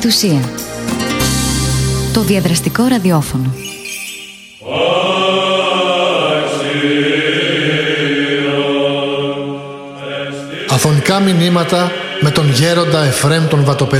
Πεμπτουσία. Το διαδραστικό ραδιόφωνο. Αφωνικά μηνύματα με τον γέροντα Εφραίμ τον Βατοπεδίτη.